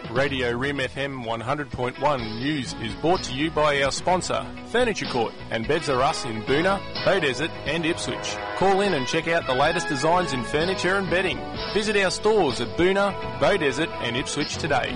Radio Rim FM 100.1 News is brought to you by our sponsor, Furniture Court and Beds R Us in Boonah, Beaudesert and Ipswich. Call in and check out the latest designs in furniture and bedding. Visit our stores at Boonah, Beaudesert and Ipswich today.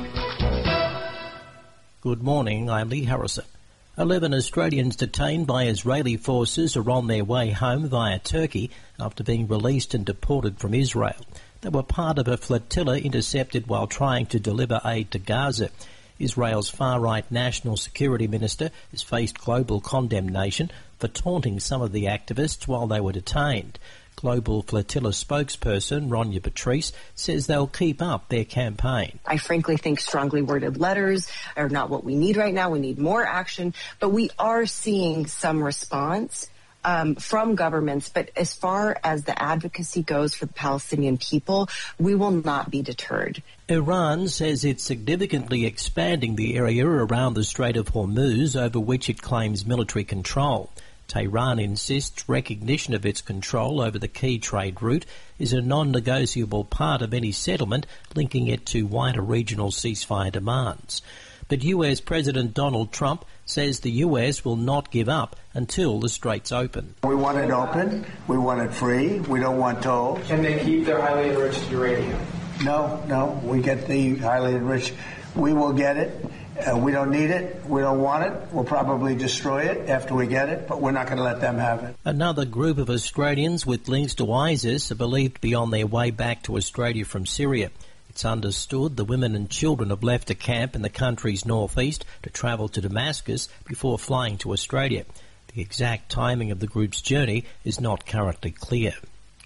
Good morning, I'm Lee Harrison. 11 Australians detained by Israeli forces are on their way home via Turkey after being released and deported from Israel. They were part of a flotilla intercepted while trying to deliver aid to Gaza. Israel's far-right National Security Minister has faced global condemnation for taunting some of the activists while they were detained. Global Flotilla spokesperson Ronya Patrice says they'll keep up their campaign. I frankly think strongly worded letters are not what we need right now. We need more action, but we are seeing some response from governments. But as far as the advocacy goes for the Palestinian people, we will not be deterred. Iran says it's significantly expanding the area around the Strait of Hormuz over which it claims military control. Tehran insists recognition of its control over the key trade route is a non-negotiable part of any settlement linking it to wider regional ceasefire demands. But US President Donald Trump says the US will not give up until the strait's open. We want it open. We want it free. We don't want tolls. Can they keep their highly enriched uranium? No. We get the highly enriched. We will get it. We don't need it. We don't want it. We'll probably destroy it after we get it, but we're not going to let them have it. Another group of Australians with links to ISIS are believed to be on their way back to Australia from Syria. It's understood the women and children have left a camp in the country's northeast to travel to Damascus before flying to Australia. The exact timing of the group's journey is not currently clear.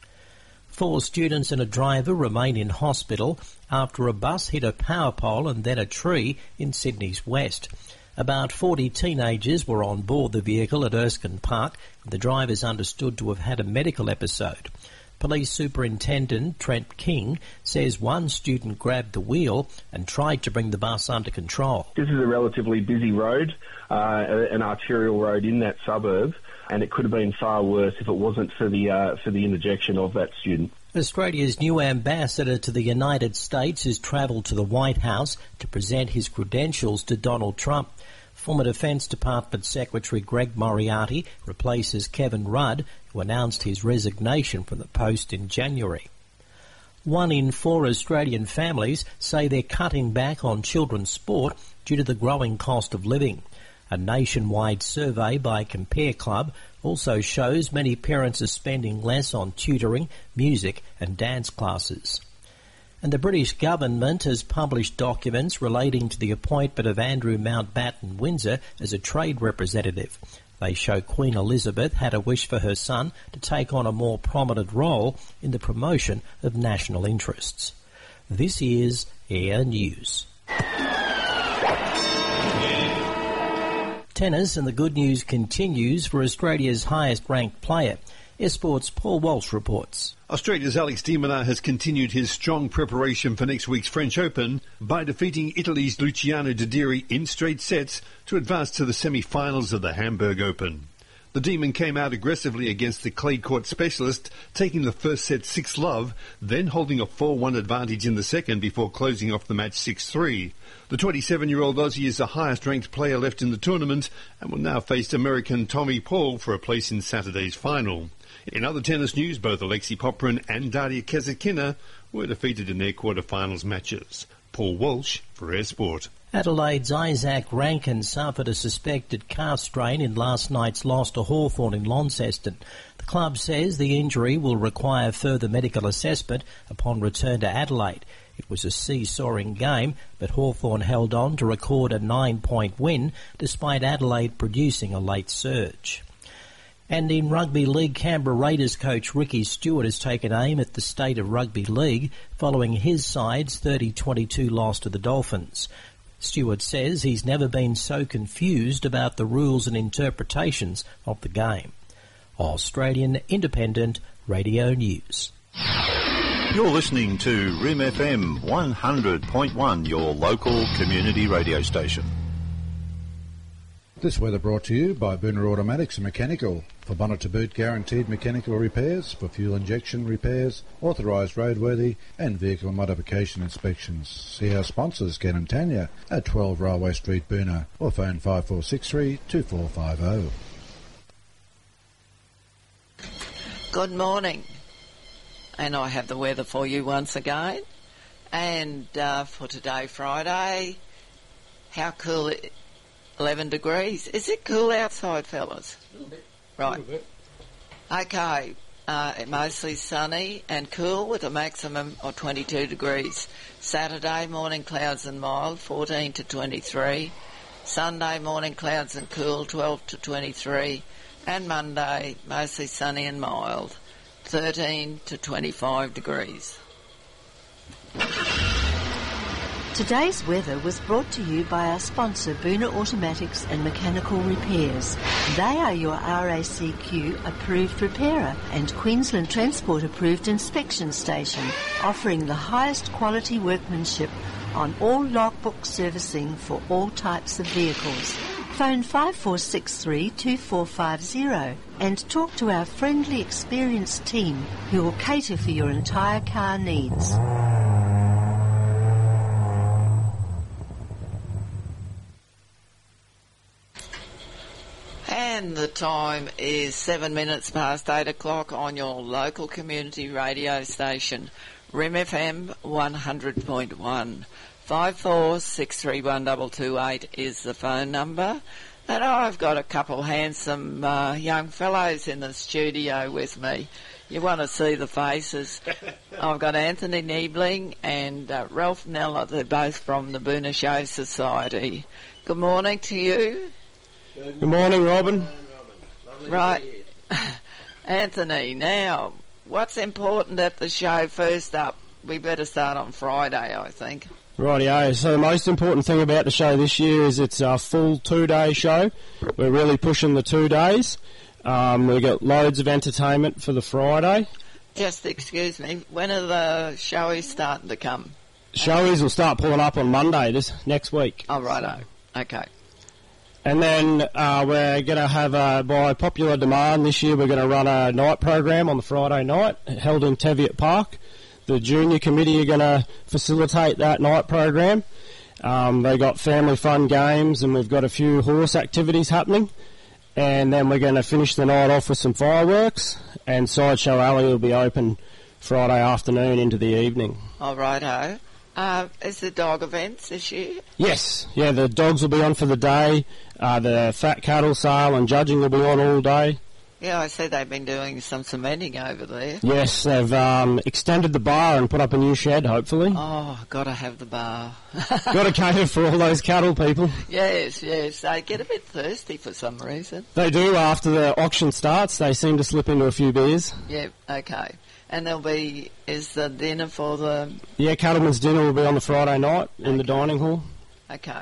4 students and a driver remain in hospital after a bus hit a power pole and then a tree in Sydney's west. About 40 teenagers were on board the vehicle at Erskine Park, and the driver is understood to have had a medical episode. Police Superintendent Trent King says one student grabbed the wheel and tried to bring the bus under control. This is a relatively busy road, an arterial road in that suburb, and it could have been far worse if it wasn't for the interjection of that student. Australia's new ambassador to the United States has travelled to the White House to present his credentials to Donald Trump. Former Defence Department Secretary Greg Moriarty replaces Kevin Rudd, who announced his resignation from the post in January. 1 in 4 Australian families say they're cutting back on children's sport due to the growing cost of living. A nationwide survey by Compare Club also shows many parents are spending less on tutoring, music and dance classes. And the British government has published documents relating to the appointment of Andrew Mountbatten Windsor as a trade representative. They show Queen Elizabeth had a wish for her son to take on a more prominent role in the promotion of national interests. This is Air News. Tennis, and the good news continues for Australia's highest-ranked player. Sport's Paul Walsh reports. Australia's Alex de Minaur has continued his strong preparation for next week's French Open by defeating Italy's Luciano Dideri in straight sets to advance to the semi-finals of the Hamburg Open. The Demon came out aggressively against the clay court specialist, taking the first set 6-love, then holding a 4-1 advantage in the second before closing off the match 6-3. The 27-year-old Aussie is the highest-ranked player left in the tournament and will now face American Tommy Paul for a place in Saturday's final. In other tennis news, both Alexei Popyrin and Daria Kasatkina were defeated in their quarter-finals matches. Paul Walsh for Air Sport. Adelaide's Isaac Rankin suffered a suspected calf strain in last night's loss to Hawthorn in Launceston. The club says the injury will require further medical assessment upon return to Adelaide. It was a seesawing game, but Hawthorn held on to record a 9-point win despite Adelaide producing a late surge. And in Rugby League, Canberra Raiders coach Ricky Stewart has taken aim at the state of Rugby League following his side's 30-22 loss to the Dolphins. Stewart says he's never been so confused about the rules and interpretations of the game. Australian Independent Radio News. You're listening to Rim FM 100.1, your local community radio station. This weather brought to you by Boona Automatics and Mechanical. For bonnet to boot guaranteed mechanical repairs, for fuel injection repairs, authorised roadworthy and vehicle modification inspections. See our sponsors, Ken and Tanya, at 12 Railway Street, Boona, or phone 5463 2450. Good morning. And I have the weather for you once again. And for today, Friday, how cool 11 degrees. Is it cool outside, fellas? A little bit. Right. A little bit. Okay. Mostly sunny and cool with a maximum of 22 degrees. Saturday, morning clouds and mild, 14 to 23. Sunday, morning clouds and cool, 12 to 23. And Monday, mostly sunny and mild, 13 to 25 degrees. Today's weather was brought to you by our sponsor, Boona Automatics and Mechanical Repairs. They are your RACQ approved repairer and Queensland Transport approved inspection station, offering the highest quality workmanship on all logbook servicing for all types of vehicles. Phone 5463 2450 and talk to our friendly, experienced team who will cater for your entire car needs. And the time is 7 minutes past 8 o'clock on your local community radio station, RIM FM 100.1. 54631228 is the phone number. And I've got a couple handsome young fellows in the studio with me. You want to see the faces. I've got Anthony Niebling and Ralph Neller. They're both from the Boona Show Society. Good morning to you. Good morning, Robin. Right. Anthony, now, what's important at the show? First up, we better start on Friday, I think. Rightio. So the most important thing about the show this year is it's a full 2-day show. We're really pushing the 2 days. We've got loads of entertainment for the Friday. Just excuse me, when are the showies starting to come? Showies will start pulling up on Monday next week. Oh, righto. Okay. And then we're going to have, by popular demand this year, we're going to run a night program on the Friday night held in Teviot Park. The junior committee are going to facilitate that night program. They got family fun games and we've got a few horse activities happening. And then we're going to finish the night off with some fireworks, and Sideshow Alley will be open Friday afternoon into the evening. Oh, righto. Is there dog events this year? Yes. Yeah, the dogs will be on for the day. The fat cattle sale and judging will be on all day. Yeah, I see they've been doing some cementing over there. Yes, they've extended the bar and put up a new shed, hopefully. Oh, got to have the bar. Got to cater for all those cattle people. Yes, they get a bit thirsty for some reason. They do. After the auction starts, they seem to slip into a few beers. Yeah, okay. And is the dinner for the... Yeah, Cattleman's dinner will be on the Friday night in the dining hall. Okay.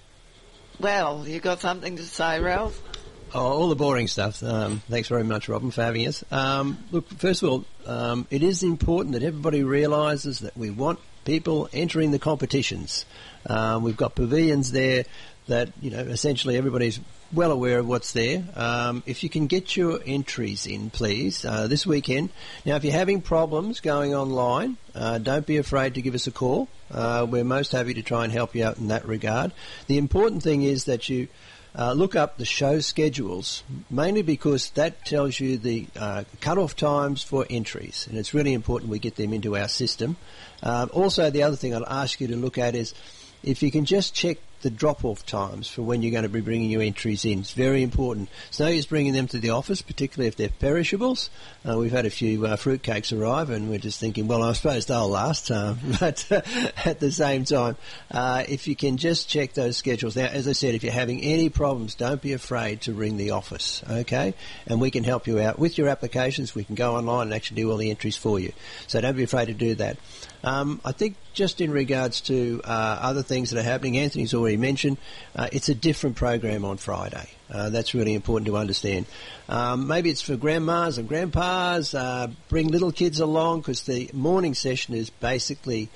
Well, you got something to say, Ralph? Oh, all the boring stuff. Thanks very much, Robin, for having us. Look, first of all, it is important that everybody realises that we want people entering the competitions. We've got pavilions there that, essentially everybody's well aware of what's there. If you can get your entries in, please, this weekend. Now, if you're having problems going online, don't be afraid to give us a call. We're most happy to try and help you out in that regard. The important thing is that you look up the show schedules, mainly because that tells you the cut-off times for entries, and it's really important we get them into our system. Also, the other thing I'd ask you to look at is if you can just check the drop-off times for when you're going to be bringing your entries in. It's very important. It's no use bringing them to the office, particularly if they're perishables. We've had a few fruitcakes arrive, and we're just thinking, well, I suppose they'll last. But at the same time, if you can just check those schedules. Now, as I said, if you're having any problems, don't be afraid to ring the office, okay? And we can help you out with your applications. We can go online and actually do all the entries for you. So don't be afraid to do that. I think just in regards to other things that are happening, Anthony's already mentioned, it's a different program on Friday. That's really important to understand. Maybe it's for grandmas and grandpas. Bring little kids along because the morning session is basically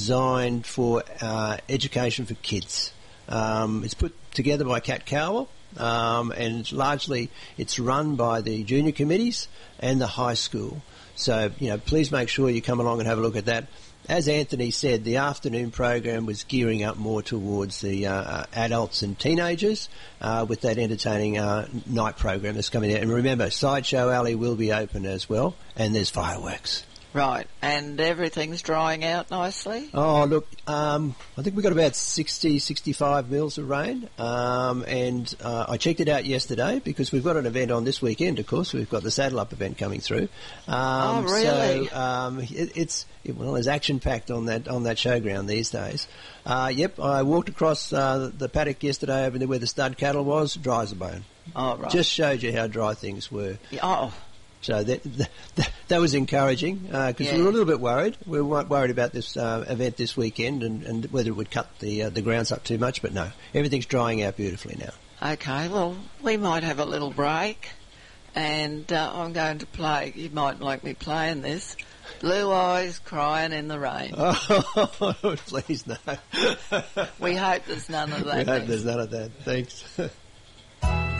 designed for education for kids. It's put together by Kat Cowell, and largely it's run by the junior committees and the high school. So, please make sure you come along and have a look at that. As Anthony said, the afternoon program was gearing up more towards the adults and teenagers with that entertaining night program that's coming out. And remember, Sideshow Alley will be open as well, and there's fireworks. Right, and everything's drying out nicely? Oh, look, I think we got about 60, 65 mils of rain, and I checked it out yesterday because we've got an event on this weekend, of course. We've got the Saddle Up event coming through. Oh, really? So there's action-packed on that showground these days. Yep, I walked across the paddock yesterday over there where the stud cattle was, dry as a bone. Oh, right. Just showed you how dry things were. Oh. So that was encouraging because we were a little bit worried. We weren't worried about this event this weekend and whether it would cut the grounds up too much, but no, everything's drying out beautifully now. Okay, well, we might have a little break, and I'm going to play. You might like me playing this. Blue Eyes Crying in the Rain. Oh, please no. We hope there's none of that. We hope there's none of that. Thanks.